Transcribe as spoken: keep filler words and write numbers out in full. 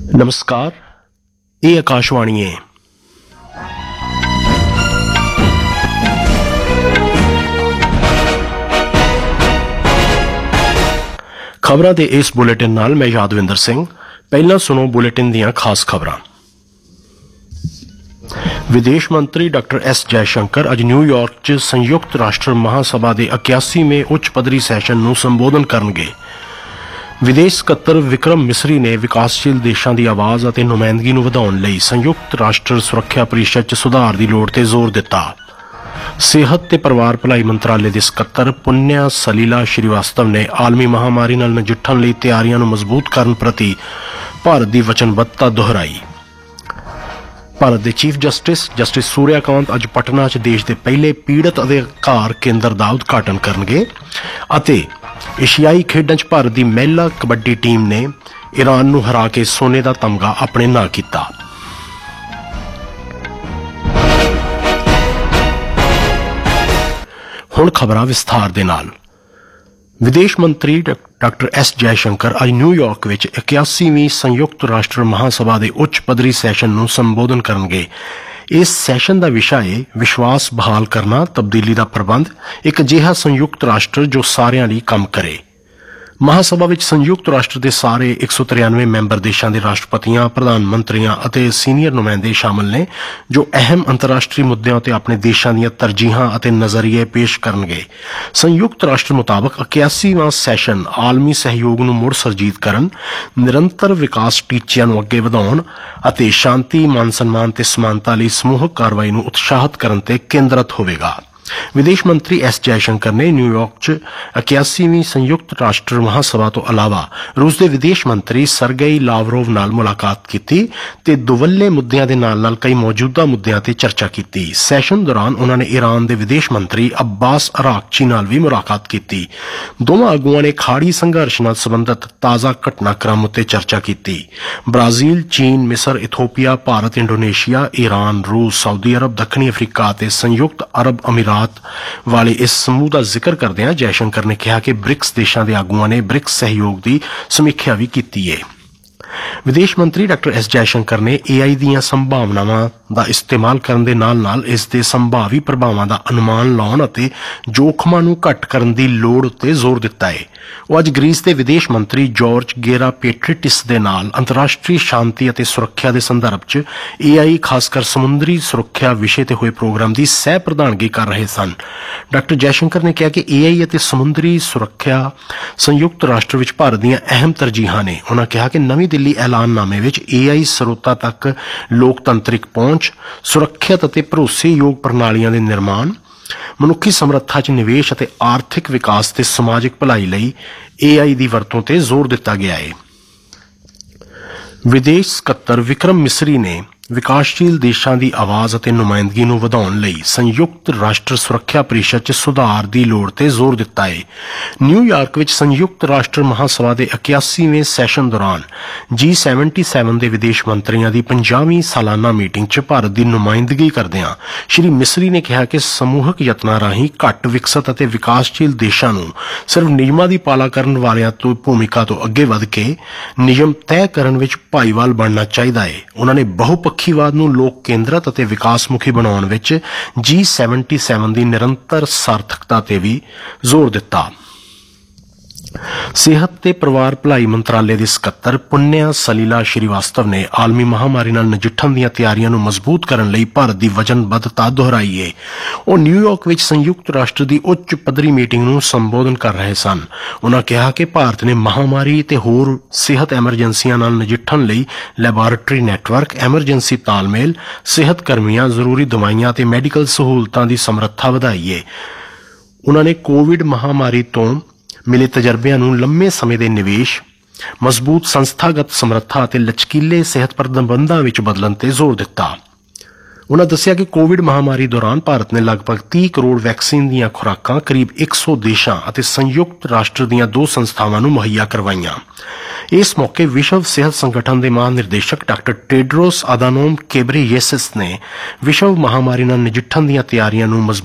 नमस्कार, ਇਹ ਆਕਾਸ਼ਵਾਣੀ ਹੈ। ਖਬਰਾਂ ਦੇ ਇਸ ਬੁਲੇਟਿਨ ਨਾਲ ਮੈਂ ਯਾਦਵਿੰਦਰ ਸਿੰਘ। ਪਹਿਲਾਂ ਸੁਣੋ ਬੁਲੇਟਿਨ ਦੀਆਂ ਖਾਸ ਖਬਰਾਂ। ਵਿਦੇਸ਼ ਮੰਤਰੀ ਡਾਕਟਰ ਐਸ ਜੈਸ਼ੰਕਰ ਅੱਜ ਨਿਊਯਾਰਕ 'ਚ ਸੰਯੁਕਤ ਰਾਸ਼ਟਰ ਮਹਾਸਭਾ ਦੇ ਇਕਿਆਸੀਵੇਂ ਉੱਚ ਪੱਧਰੀ ਸੈਸ਼ਨ ਨੂੰ ਸੰਬੋਧਨ ਕਰਨਗੇ। ਵਿਦੇਸ਼ ਸਕੱਤਰ ਵਿਕਰਮ ਮਿਸਰੀ ਨੇ ਵਿਕਾਸਸ਼ੀਲ ਦੇਸ਼ਾਂ ਦੀ ਆਵਾਜ਼ ਅਤੇ ਨੁਮਾਇੰਦਗੀ ਨੂੰ ਵਧਾਉਣ ਲਈ ਸੰਯੁਕਤ ਰਾਸ਼ਟਰ ਸੁਰੱਖਿਆ ਪਰਿਸ਼ਦ 'ਚ ਸੁਧਾਰ ਦੀ ਲੋੜ ਤੇ ਜ਼ੋਰ ਦਿੱਤਾ। ਸਿਹਤ ਤੇ ਪਰਿਵਾਰ ਭਲਾਈ ਮੰਤਰਾਲੇ ਦੇ ਸਕੱਤਰ ਪੁੰਨਿਆ ਸਲੀਲਾ ਸ਼੍ਰੀਵਾਸਤਵ ਨੇ ਆਲਮੀ ਮਹਾਮਾਰੀ ਨਾਲ ਨਜਿੱਠਣ ਲਈ ਤਿਆਰੀਆਂ ਨੂੰ ਮਜ਼ਬੂਤ ਕਰਨ ਪ੍ਰਤੀ ਭਾਰਤ ਦੀ ਵਚਨਬੱਧਤਾ ਦੁਹਰਾਈ। ਭਾਰਤ ਦੇ ਚੀਫ ਜਸਟਿਸ ਜਸਟਿਸ ਸੂਰਿਆਕਾਂਤ ਅੱਜ ਪਟਨਾ 'ਚ ਦੇਸ਼ ਦੇ ਪਹਿਲੇ ਪੀੜਤ ਅਧਿਕਾਰ ਕੇਂਦਰ ਦਾ ਉਦਘਾਟਨ ਕਰਨਗੇ ਅਤੇ ਏਸ਼ੀਆਈ ਖੇਡਾਂ 'ਚ ਭਾਰਤ ਦੀ ਮਹਿਲਾ ਕਬੱਡੀ ਟੀਮ ਨੇ ਈਰਾਨ ਨੂੰ ਹਰਾ ਕੇ ਸੋਨੇ ਦਾ ਤਮਗਾ ਆਪਣੇ ਨਾਂ ਕੀਤਾ। ਹੁਣ ਖਬਰਾਂ ਵਿਸਥਾਰ ਦੇ ਨਾਲ। ਵਿਦੇਸ਼ ਮੰਤਰੀ ਡਾਕਟਰ ਐਸ ਜੈਸ਼ੰਕਰ ਅੱਜ ਨਿਊਯਾਰਕ ਵਿੱਚ ਇਕਿਆਸੀਵੀਂ ਸੰਯੁਕਤ ਰਾਸ਼ਟਰ ਮਹਾਸਭਾ ਦੇ ਉੱਚ ਪੱਧਰੀ ਸੈਸ਼ਨ ਨੂੰ ਸੰਬੋਧਨ ਕਰਨਗੇ। ਇਸ ਸੈਸ਼ਨ ਦਾ ਵਿਸ਼ਾ ਹੈ ਵਿਸ਼ਵਾਸ ਬਹਾਲ ਕਰਨਾ, ਤਬਦੀਲੀ ਦਾ ਪ੍ਰਬੰਧ, ਇੱਕ ਅਜਿਹਾ ਸੰਯੁਕਤ ਰਾਸ਼ਟਰ ਜੋ ਸਾਰਿਆਂ ਲਈ ਕੰਮ ਕਰੇ। ਮਹਾਸਭਾ ਵਿੱਚ ਸੰਯੁਕਤ ਰਾਸ਼ਟਰ ਦੇ ਸਾਰੇ ਇੱਕ ਸੌ ਤਰਿਆਨਵੇਂ ਮੈਂਬਰ ਦੇਸ਼ਾਂ ਦੇ ਰਾਸ਼ਟਰਪਤੀਆਂ, ਪ੍ਰਧਾਨ ਮੰਤਰੀਆਂ ਅਤੇ ਸੀਨੀਅਰ ਨੁਮਾਇੰਦੇ ਸ਼ਾਮਲ ਨੇ ਜੋ ਅਹਿਮ ਅੰਤਰਰਾਸ਼ਟਰੀ ਮੁੱਦਿਆਂ ਉੱਤੇ ਆਪਣੇ ਦੇਸ਼ਾਂ ਦੀਆਂ ਤਰਜੀਹਾਂ ਅਤੇ ਨਜ਼ਰੀਏ ਪੇਸ਼ ਕਰਨਗੇ। ਸੰਯੁਕਤ ਰਾਸ਼ਟਰ ਮੁਤਾਬਕ ਇਕਿਆਸੀਵਾਂ ਸੈਸ਼ਨ ਆਲਮੀ ਸਹਿਯੋਗ ਨੂੰ ਮੁੜ ਸਰਜੀਤ ਕਰਨ, ਨਿਰੰਤਰ ਵਿਕਾਸ ਟੀਚਿਆਂ ਨੂੰ ਅੱਗੇ ਵਧਾਉਣ ਅਤੇ ਸ਼ਾਂਤੀ, ਮਾਨ ਸਨਮਾਨ ਤੇ ਸਮਾਨਤਾ ਲਈ ਸਮੂਹਕ ਕਾਰਵਾਈ ਨੂੰ ਉਤਸ਼ਾਹਿਤ ਕਰਨ ਤੇ ਕੇਂਦਰਿਤ ਹੋਵੇਗਾ। ਵਿਦੇਸ਼ ਮੰਤਰੀ ਐਸ ਜੈਸ਼ੰਕਰ ਨੇ ਨਿਊਯਾਰਕ 'ਚ ਇਕਿਆਸੀਵੀਂ ਸੰਯੁਕਤ ਰਾਸ਼ਟਰ ਮਹਾਸਭਾ ਤੋਂ ਇਲਾਵਾ ਰੂਸ ਦੇ ਵਿਦੇਸ਼ ਮੰਤਰੀ ਸਰਗੇਈ ਲਾਵਰੋਵ ਨਾਲ ਮੁਲਾਕਾਤ ਕੀਤੀ ਤੇ ਦੁਵੱਲੇ ਮੁੱਦਿਆਂ ਦੇ ਨਾਲ ਨਾਲ ਕਈ ਮੌਜੂਦਾ ਮੁੱਦਿਆਂ ਤੇ ਚਰਚਾ ਕੀਤੀ। ਸੈਸ਼ਨ ਦੌਰਾਨ ਉਨ੍ਹਾਂ ਨੇ ਈਰਾਨ ਦੇ ਵਿਦੇਸ਼ ਮੰਤਰੀ ਅੱਬਾਸ ਅਰਾਕਚੀ ਨਾਲ ਵੀ ਮੁਲਾਕਾਤ ਕੀਤੀ। ਦੋਵਾਂ ਆਗੂਆਂ ਨੇ ਖਾੜੀ ਸੰਘਰਸ਼ ਨਾਲ ਸੰਬੰਧਿਤ ਤਾਜ਼ਾ ਘਟਨਾਕ੍ਰਮ ਉੱਤੇ ਚਰਚਾ ਕੀਤੀ। ਬ੍ਰਾਜ਼ੀਲ, ਚੀਨ, ਮਿਸਰ, ਇਥੋਪੀਆ, ਭਾਰਤ, ਇੰਡੋਨੇਸ਼ੀਆ, ਈਰਾਨ, ਰੂਸ, ਸਾਊਦੀ ਅਰਬ, ਦੱਖਣੀ ਅਫਰੀਕਾ ਅਤੇ ਸੰਯੁਕਤ ਅਰਬ ਅਮੀਰਾਤ ਵਾਲੇ ਇਸ ਸਮੂਹ ਦਾ ਜ਼ਿਕਰ ਕਰਦਿਆਂ ਜੈਸ਼ੰਕਰ ਨੇ ਕਿਹਾ ਕਿ ਬ੍ਰਿਕਸ ਦੇਸ਼ਾਂ ਦੇ ਆਗੂਆਂ ਨੇ ਬ੍ਰਿਕਸ ਸਹਿਯੋਗ ਦੀ ਸਮੀਖਿਆ ਵੀ ਕੀਤੀ ਹੈ। ਵਿਦੇਸ਼ ਮੰਤਰੀ ਡਾਕਟਰ ਐਸ ਜੈਸ਼ੰਕਰ ਨੇ ਏ ਆਈ ਦੀਆਂ ਸੰਭਾਵਨਾਵਾਂ ਦਾ ਇਸਤੇਮਾਲ ਕਰਨ ਦੇ ਨਾਲ ਨਾਲ ਇਸ ਦੇ ਸੰਭਾਵੀ ਪ੍ਰਭਾਵਾਂ ਦਾ ਅਨੁਮਾਨ ਲਾਉਣ ਅਤੇ ਜੋਖਮਾਂ ਨੂੰ ਘੱਟ ਕਰਨ ਦੀ ਲੋੜ ਉੱਤੇ ਜ਼ੋਰ ਦਿੱਤਾ ਹੈ। ਉਹ ਅੱਜ ਗ੍ਰੀਸ ਦੇ ਵਿਦੇਸ਼ ਮੰਤਰੀ ਜਾਰਜ ਗੇਰਾ ਪੇਟ੍ਰਿਟਿਸ ਦੇ ਨਾਲ ਅੰਤਰਰਾਸ਼ਟਰੀ ਸ਼ਾਂਤੀ ਅਤੇ ਸੁਰੱਖਿਆ ਦੇ ਸੰਦਰਭ 'ਚ ਏ ਆਈ ਖਾਸ ਕਰ ਸਮੁੰਦਰੀ ਸੁਰੱਖਿਆ ਵਿਸ਼ੇ ਤੇ ਹੋਏ ਪ੍ਰੋਗਰਾਮ ਦੀ ਸਹਿ ਪ੍ਰਧਾਨਗੀ ਕਰ ਰਹੇ ਸਨ। ਡਾਕਟਰ ਜੈਸ਼ੰਕਰ ਨੇ ਕਿਹਾ ਕਿ ਏ ਆਈ ਅਤੇ ਸਮੁੰਦਰੀ ਸੁਰੱਖਿਆ ਸੰਯੁਕਤ ਰਾਸ਼ਟਰ ਵਿੱਚ ਭਾਰਤ ਦੀਆਂ ਅਹਿਮ ਤਰਜੀਹਾਂ ਨੇ। ਉਨ੍ਹਾਂ ਕਿਹਾ ਕਿ ਨਵੀਂ ਦਿੱਲੀ ਐਲਾਨਨਾਮੇ ਵਿੱਚ ਏ ਆਈ ਸਰੋਤਾਂ ਤੱਕ ਲੋਕਤੰਤਰਿਕ ਪਹੁੰਚ, ਸੁਰੱਖਿਅਤ ਅਤੇ ਭਰੋਸੇਯੋਗ ਪ੍ਰਣਾਲੀਆਂ ਦੇ ਨਿਰਮਾਣ, ਮਨੁੱਖੀ ਸਮਰੱਥਾ 'ਚ ਨਿਵੇਸ਼ ਅਤੇ ਆਰਥਿਕ ਵਿਕਾਸ ਤੇ ਸਮਾਜਿਕ ਭਲਾਈ ਲਈ ਏ ਆਈ ਦੀ ਵਰਤੋਂ ਤੇ ਜ਼ੋਰ ਦਿੱਤਾ ਗਿਆ ਹੈ। ਵਿਦੇਸ਼ ਸਕੱਤਰ ਵਿਕਰਮ ਮਿਸਰੀ ਨੇ ਵਿਕਾਸਸ਼ੀਲ ਦੇਸ਼ਾਂ ਦੀ ਆਵਾਜ਼ ਅਤੇ ਨੁਮਾਇੰਦਗੀ ਨੂੰ ਵਧਾਉਣ ਲਈ ਸੰਯੁਕਤ ਰਾਸ਼ਟਰ ਸੁਰੱਖਿਆ ਪਰਿਸ਼ਦ 'ਚ ਸੁਧਾਰ ਦੀ ਲੋੜ ਤੇ ਜ਼ੋਰ ਦਿੱਤਾ ਹੈ। ਨਿਊਯਾਰਕ ਵਿੱਚ ਸੰਯੁਕਤ ਰਾਸ਼ਟਰ ਮਹਾਸਭਾ ਦੇ ਇਕਿਆਸੀਵੇਂ ਸੈਸ਼ਨ ਦੌਰਾਨ ਜੀ ਸੱਤਰ ਦੇ ਵਿਦੇਸ਼ ਮੰਤਰੀਆਂ ਦੀ ਪੰਜਾਹਵੀਂ ਸਾਲਾਨਾ ਮੀਟਿੰਗ 'ਚ ਭਾਰਤ ਦੀ ਨੁਮਾਇੰਦਗੀ ਕਰਦਿਆਂ ਸ਼੍ਰੀ ਮਿਸਰੀ ਨੇ ਕਿਹਾ ਕਿ ਸਮੂਹਕ ਯਤਨਾਂ ਰਾਹੀਂ ਘੱਟ ਵਿਕਸਤ ਅਤੇ ਵਿਕਾਸਸ਼ੀਲ ਦੇਸ਼ਾਂ ਨੂੰ ਸਿਰਫ ਨਿਯਮਾਂ ਦੀ ਪਾਲਣਾ ਕਰਨ ਵਾਲਿਆਂ ਤੋਂ ਭੂਮਿਕਾ ਤੋਂ ਅੱਗੇ ਵਧ ਕੇ ਨਿਯਮ ਤੈਅ ਕਰਨ ਵਿੱਚ ਭਾਈਵਾਲ ਬਣਨਾ ਚਾਹੀਦਾ ਹੈ। ਉਨ੍ਹਾਂ ਨੇ ਬਹੁ ਪੱਖੀਵਾਦ ਨੂੰ ਲੋਕ ਕੇਂਦਰਤ ਅਤੇ ਵਿਕਾਸਮੁਖੀ ਬਣਾਉਣ ਵਿੱਚ ਜੀ ਸੱਤਰ ਦੀ ਨਿਰੰਤਰ ਸਾਰਥਕਤਾ ਤੇ ਵੀ ਜ਼ੋਰ ਦਿੱਤਾ। ਸਿਹਤ ਤੇ ਪਰਿਵਾਰ ਭਲਾਈ ਮੰਤਰਾਲੇ ਦੇ ਸਕੱਤਰ ਪੁੰਨਿਆ ਸਲੀਲਾ ਸ਼੍ਰੀਵਾਸਤਵ ਨੇ ਆਲਮੀ ਮਹਾਮਾਰੀ ਨਾਲ ਨਜਿੱਠਣ ਦੀਆਂ ਤਿਆਰੀਆਂ ਨੂੰ ਮਜ਼ਬੂਤ ਕਰਨ ਲਈ ਭਾਰਤ ਦੀ ਵਚਨਬੱਧਤਾ ਦੁਹਰਾਈ ਹੈ। ਉਹ ਨਿਊਯਾਰਕ ਵਿੱਚ ਸੰਯੁਕਤ ਰਾਸ਼ਟਰ ਦੀ ਉੱਚ ਪੱਧਰੀ ਮੀਟਿੰਗ ਨੂੰ ਸੰਬੋਧਨ ਕਰ ਰਹੇ ਸਨ। ਉਨ੍ਹਾਂ ਕਿਹਾ ਕਿ ਭਾਰਤ ਨੇ ਮਹਾਮਾਰੀ ਤੇ ਹੋਰ ਸਿਹਤ ਐਮਰਜੈਂਸੀਆਂ ਨਾਲ ਨਜਿੱਠਣ ਲਈ ਲੈਬਾਰਟਰੀ ਨੈਟਵਰਕ, ਐਮਰਜੈਂਸੀ ਤਾਲਮੇਲ, ਸਿਹਤ ਕਰਮੀਆਂ, ਜ਼ਰੂਰੀ ਦਵਾਈਆਂ ਅਤੇ ਮੈਡੀਕਲ ਸਹੂਲਤਾਂ ਦੀ ਸਮਰੱਥਾ ਵਧਾਈ ਹੈ। ਉਨ੍ਹਾਂ ਨੇ ਕੋਵਿਡ ਮਹਾਮਾਰੀ ਤੋਂ ਮਿਲੇ ਤਜਰਬਿਆਂ ਨੂੰ ਲੰਮੇ ਸਮੇਂ ਦੇ ਨਿਵੇਸ਼, ਮਜ਼ਬੂਤ ਸੰਸਥਾਗਤ ਸਮਰੱਥਾ ਅਤੇ ਲਚਕੀਲੇ ਸਿਹਤ ਪ੍ਰਬੰਧਾਂ ਵਿੱਚ ਬਦਲਣ ਤੇ ਜ਼ੋਰ ਦਿੱਤਾ। ਉਨ੍ਹਾਂ ਦੱਸਿਆ ਕਿ ਕੋਵਿਡ ਮਹਾਮਾਰੀ ਦੌਰਾਨ ਭਾਰਤ ਨੇ ਲਗਭਗ ਤੀਹ ਕਰੋੜ ਵੈਕਸੀਨ ਦੀਆਂ ਖੁਰਾਕਾਂ ਕਰੀਬ ਇੱਕ ਸੌ ਦੇਸ਼ਾਂ ਅਤੇ ਸੰਯੁਕਤ ਰਾਸ਼ਟਰ ਦੀਆਂ ਦੋ ਸੰਸਥਾਵਾਂ ਨੂੰ ਮੁਹੱਈਆ ਕਰਵਾਈਆਂ। ਇਸ ਮੌਕੇ ਵਿਸ਼ਵ ਸਿਹਤ ਸੰਗਠਨ ਦੇ ਮਹਾਂਨਿਰਦੇਸ਼ਕ ਡਾਕਟਰ ਟੇਡਰੋਸ ਅਦਾਨੋਮ ਘੇਬਰੇਯੇਸਸ ਨੇ ਵਿਸ਼ਵ ਮਹਾਮਾਰੀ ਨਾਲ ਨਜਿੱਠਣ ਦੀਆਂ ਤਿਆਰੀਆਂ ਨੂੰ